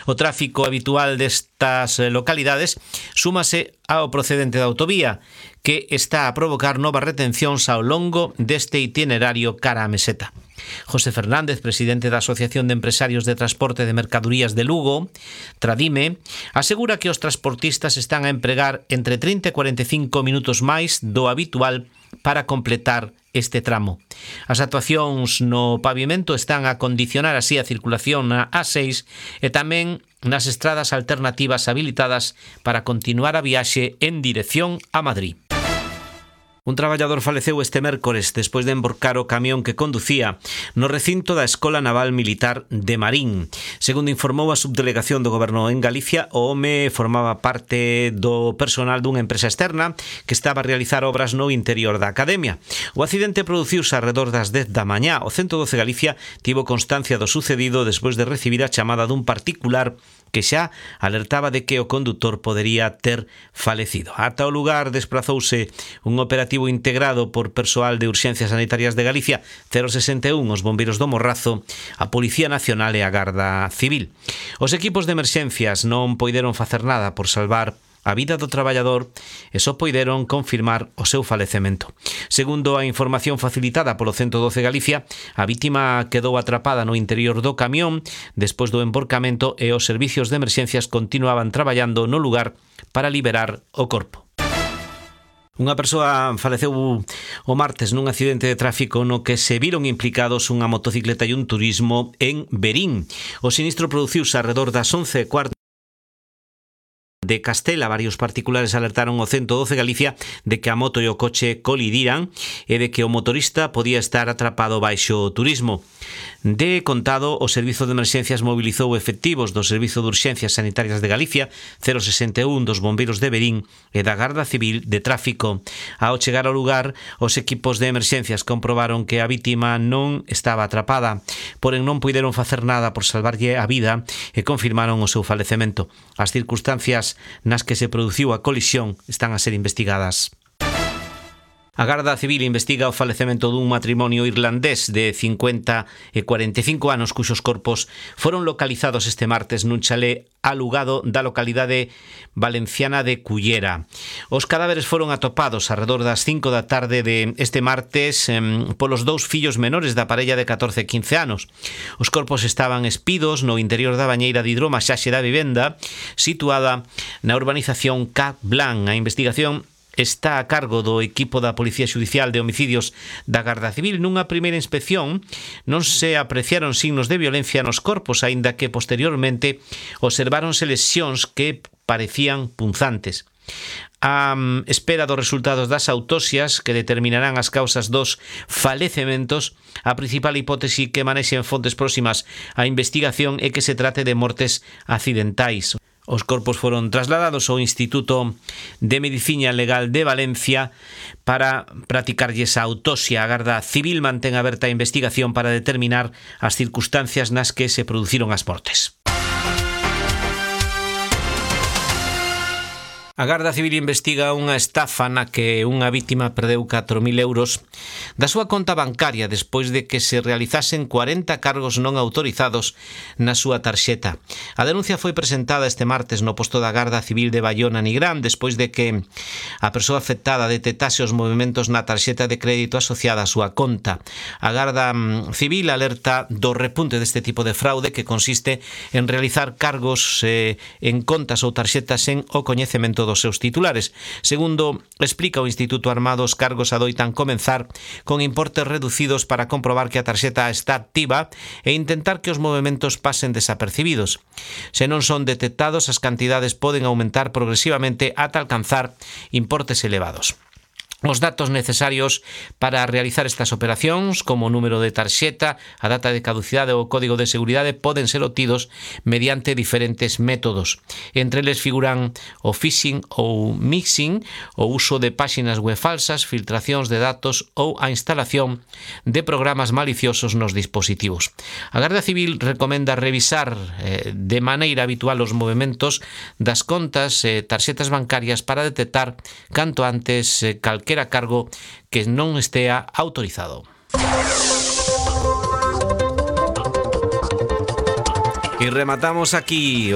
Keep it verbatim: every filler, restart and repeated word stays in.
O tráfico habitual destas localidades súmase ao procedente da autovía, que está a provocar novas retencións ao longo deste itinerario cara á Meseta. José Fernández, presidente da Asociación de Empresarios de Transporte de Mercadorías de Lugo, Tradime, asegura que os transportistas están a empregar entre trinta e cuarenta e cinco minutos máis do habitual para completar este tramo. As actuacións no pavimento están a condicionar así a circulación na A seis e tamén nas estradas alternativas habilitadas para continuar a viaxe en dirección a Madrid. Un traballador faleceu este mércores despois de emborcar o camión que conducía no recinto da Escola Naval Militar de Marín. Segundo informou a subdelegación do Goberno en Galicia, o home formaba parte do personal dunha empresa externa que estaba a realizar obras no interior da academia. O accidente produciuse arredor das dez da mañá. O ciento doce Galicia tivo constancia do sucedido despois de recibir a chamada dun particular que xa alertaba de que o condutor podería ter falecido. Ata o lugar desprazouse un operativo integrado por persoal de Urxencias Sanitarias de Galicia, cero sesenta e un, os bombeiros do Morrazo, a Policía Nacional e a Garda Civil. Os equipos de emerxencias non poideron facer nada por salvar a vida do traballador e só poideron confirmar o seu falecemento. Segundo a información facilitada polo ciento doce Galicia, a vítima quedou atrapada no interior do camión despois do emborcamento e os servicios de emerxencias continuaban traballando no lugar para liberar o corpo. Unha persoa faleceu o martes nun accidente de tráfico no que se viron implicados unha motocicleta e un turismo en Verín. O sinistro produciuse arredor das once e cuarto de Castela. Varios particulares alertaron o ciento doce Galicia de que a moto e o coche colidiran e de que o motorista podía estar atrapado baixo o turismo. De contado, o Servizo de Emerxencias mobilizou efectivos do Servizo de Urxencias Sanitarias de Galicia, cero sesenta e un, dos bombeiros de Verín e da Garda Civil de Tráfico. Ao chegar ao lugar, os equipos de emerxencias comprobaron que a vítima non estaba atrapada, porén non puideron facer nada por salvarlle a vida e confirmaron o seu falecemento. As circunstancias nas que se produciu a colisión están a ser investigadas. A Garda Civil investiga o falecemento dun matrimonio irlandés de cincuenta e cuarenta e cinco anos cuxos corpos foron localizados este martes nun chalé alugado da localidade valenciana de Cullera. Os cadáveres foron atopados arredor das cinco da tarde de este martes eh, polos dous fillos menores da parella de catorce e quince anos. Os corpos estaban espidos no interior da bañeira de hidromasaxe da vivenda situada na urbanización Cap Blanc. A investigación está a cargo do equipo da Policía Xudicial de Homicidios da Garda Civil. Nunha primeira inspección non se apreciaron signos de violencia nos corpos, aínda que posteriormente observáronse lesións que parecían punzantes. A espera dos resultados das autopsias que determinarán as causas dos falecementos, a principal hipótese que manexen fontes próximas á investigación é que se trate de mortes accidentais. Os corpos foron trasladados ao Instituto de Medicina Legal de Valencia para practicarlles a autopsia. A Garda Civil mantén aberta a investigación para determinar as circunstancias nas que se produciron as mortes. A Garda Civil investiga unha estafa na que unha vítima perdeu catro mil euros da súa conta bancaria despois de que se realizasen cuarenta cargos non autorizados na súa tarxeta. A denuncia foi presentada este martes no posto da Garda Civil de Baiona Nigrán despois de que a persoa afectada detectase os movimentos na tarxeta de crédito asociada á súa conta. A Garda Civil alerta do repunte deste tipo de fraude que consiste en realizar cargos eh, en contas ou tarxetas sen o coñecemento dos seus titulares. Segundo explica o Instituto Armado, os cargos adoitan comenzar con importes reducidos para comprobar que a tarxeta está activa e intentar que os movementos pasen desapercibidos. Se non son detectados, as cantidades poden aumentar progresivamente ata alcanzar importes elevados. Os datos necesarios para realizar estas operacións, como o número de tarxeta, a data de caducidade ou o código de seguridade, poden ser obtidos mediante diferentes métodos. Entre eles figuran o phishing ou mixing, o uso de páxinas web falsas, filtracións de datos ou a instalación de programas maliciosos nos dispositivos. A Garda Civil recomenda revisar eh, de maneira habitual os movementos das contas e eh, tarxetas bancarias para detectar canto antes eh, calquera cargo que non estea autorizado. E rematamos aquí